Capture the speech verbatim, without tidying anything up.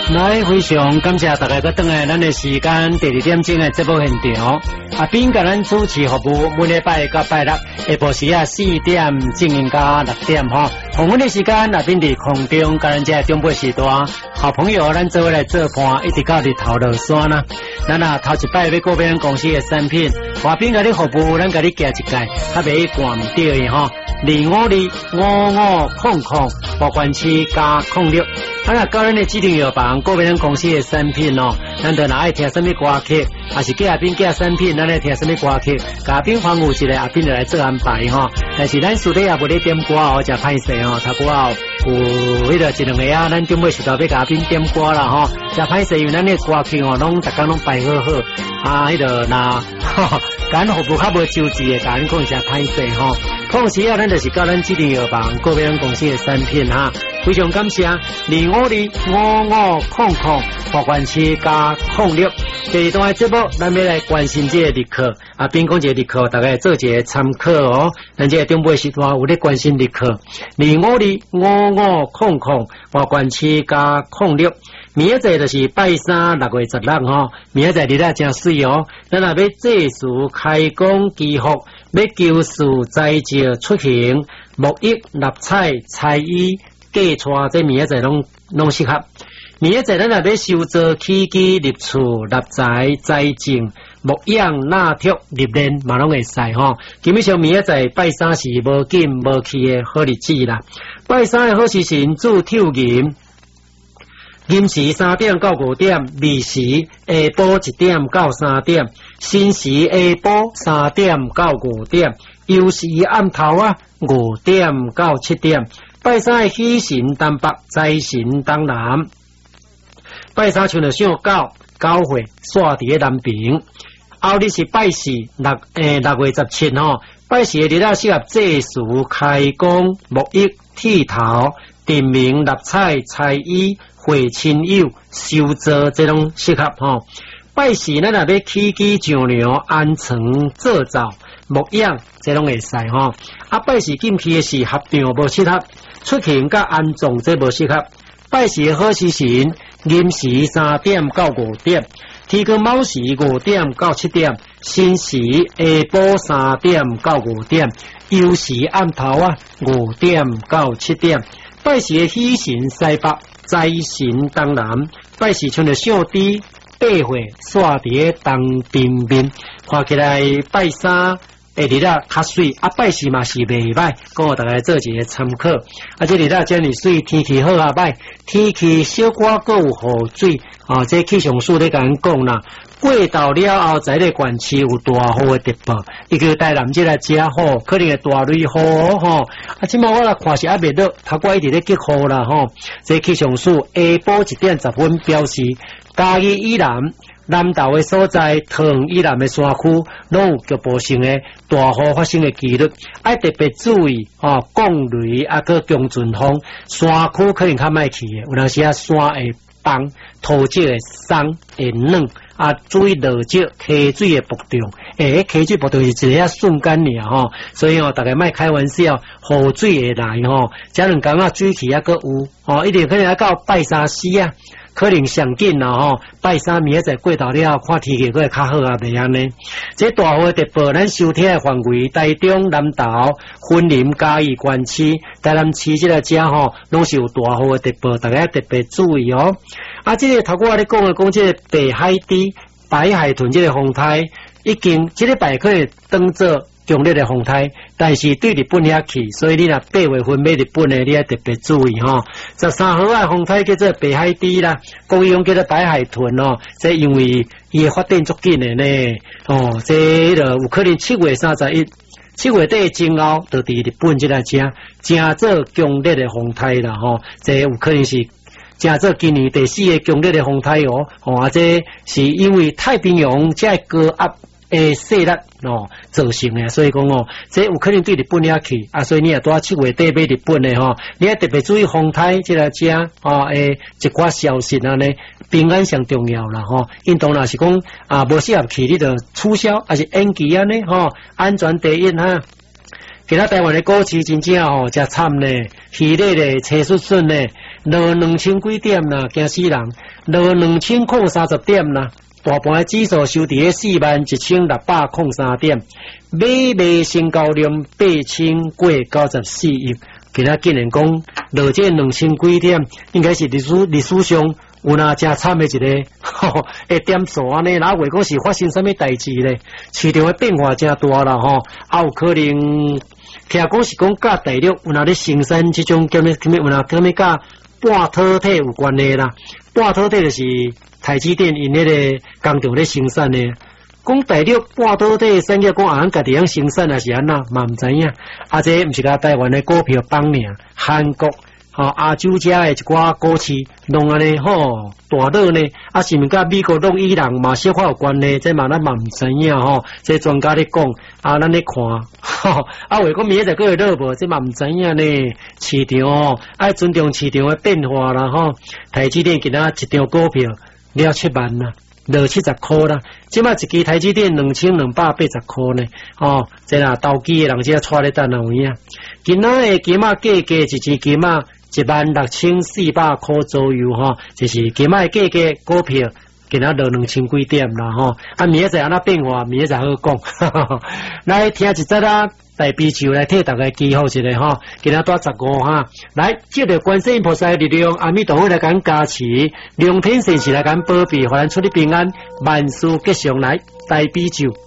来，非常感谢大家搁转来咱的时间，第二点钟的节目现场。阿斌甲咱主持服务，每礼拜到拜六下晡时啊四点正营到六点吼。黄昏的时间，阿斌伫空中甲咱这中北时段好朋友，咱做伙来做伴，一直到日头落山啦。咱啊头一摆要过别人公司的产品，阿斌甲你服务，咱甲你寄一届，较袂惯唔到的吼。二五二五五空空，保管期加空六。咱啊，个人的指定药房，个别人公司的产品哦，咱就若爱听什么歌曲，还是叫阿斌叫产品，咱来听什么歌曲，甲阿斌服务一下，阿斌就来做安排吼。但是咱私底也无咧点歌哦，真歹势哦，头拄好有迄个一两个啊，咱准备是到要甲阿斌点歌啦吼，真歹势，因为咱的歌曲哦，拢逐工拢排好好，啊，迄个那，咱服务较无周至的，甲咱讲真歹势吼。同时啊，咱就是教咱指定药房，个别人公司的产品哈，非常感谢二五二五五空空保管期加空六。第二段的节目，咱要来关心这个日课，啊，边讲这个日课，大家做一个参考哦。咱这个中北时段有咧关心日课，二五二五五空空保管期加空六。明仔载就是拜三六月十六吼，明仔载日啊真水哦。咱若要祭祀开工祈福，要求事灾兆出行，沐浴立彩彩衣嫁娶，这明仔载拢拢适合。明仔载咱若要修造起居立厝立财财政牧养纳托立练嘛拢会使吼。基本上明仔载拜三是无紧无气的好日子啦。拜三的好时辰主跳银。寅时三点到五点，未时下晡一点到三点，申时下晡三点到五点，酉时暗头啊五点到七点。拜三的喜神东北，财神东南。拜三像着上九九岁，煞伫个南平。后日是拜四六诶六月十七吼，拜四的日啊适合祭祀开工沐浴剃头定名立彩彩衣。会亲友修造这种适合吼，拜四咱若要起居上梁安床做灶牧养这种会使吼，啊拜四进去的是合场无适合，出行甲安葬这无适合。拜四的好时辰，寅时三点到五点，天光卯时五点到七点，申时下晡三点到五点，酉时暗头啊五点到七点。拜四的喜神西北。财神东南，拜四像着上帝八岁煞伫个东边面，看起来拜三下日啊较水，啊拜四嘛是袂歹，讲互大家做一个参考。啊，这日啊真是水，天气好啊歹，天气小可搁有雨水，啊，这气象署咧甲咱讲啦。过到了后，在咧县市有大雨的特报，伊个台南即个遮雨，可能会大雷雨吼。啊，即满我来看是还袂落，头我一直咧激雨啦吼。这气象署下晡一点十分表示，嘉义以南、南投的所在、桃以南的山区，拢有局部性的大雨发生的几率，爱特别注意哦，降雷啊，个强阵风，山区可能较歹去的，有当时啊山会崩，土质会松会软。啊，注意落石溪水的波动，诶，溪水波动是一个瞬间尔吼，所以哦，大家莫开玩笑，雨水会来吼，这两工啊水气还阁有，哦，一定可能要到拜三四啊，可能上紧啦吼，拜三明仔载过头了，看天气会较好啊，袂安尼。这大雨特报，咱收听的范围，台中、南投、云林、嘉义县市、台南市这个遮吼，拢是有大雨的特报，大家特别注意哦。啊，这个头我咧讲的讲，这个北海地白海豚这个风台，已经这个拜可能当做强烈的风台，但是对日本遐去，所以你若八月份买日本的，你要特别注意吼。十三号啊，风台叫做北海地啦，国语用叫做白海豚哦。这因为伊的发展足紧的呢，哦，这个有可能七月三十一。七月底前后，就伫日本这个遮，真做强烈的风台啦吼，这有可能是。真做今年第四个强烈的风台哦，哦啊，这是因为太平洋这高压的势力哦造成的，所以讲哦，这有可能对日本遐去啊，所以你也多七月底买日本的吼，你要特别注意风台这个遮哦诶一寡消息啊呢，平安上重要啦吼。运动若是讲啊无适合去，你就取消还是延期安尼吼，安全第一哈。其他台湾的股市真正吼，真惨呢，稀咧咧，车顺顺呢。 落两千几点啦，惊死人！落两千空三十点啦，大盘的指数收伫四万一千六百空三点，买卖成交量八千过九十四亿。今仔竟然讲落这两千几点，应该是历史历史上有哪真惨的一个，吼，会点数安尼，哪会讲是发生什么代志咧？市场的变化真大啦，吼，也有可能。听讲是讲甲大陆有哪咧生产这种叫咩叫咩有哪叫咩甲半导体有关系啦？半导体就是台积电因迄个工厂咧生产的。讲大陆半导体产业讲俺家己样生产还是安那，嘛唔知影。啊，这毋是甲台湾的股票帮尔，韩国。吼、哦、亚洲遮诶一寡股市，弄安尼吼大热呢，啊是毋甲美国弄伊朗嘛小可有关系，这嘛咱嘛毋知影吼，这专家咧讲，啊咱咧看，吼啊话讲明仔载个热无，这嘛毋知影呢。市场哦，爱尊重市场诶变化啦吼。台积电今仔一张股票了七万啦，落七十箍啦，即摆一支台积电两千两百八十箍呢，哦，这啦投机诶人只带咧等有影。今仔诶金仔价格一支金仔。一万六千四百块左右哈，就是今卖价格股票，今仔落两千几点啦哈。啊，明仔载安那变化，明仔载好讲。来听一则啦，大悲咒来替大家祈福一下哈。今仔多十五哈，来借着观世音菩萨的力量，阿弥陀佛来甲加持，龙天神士来甲保庇，互咱出入平安，万事吉祥来，大悲咒。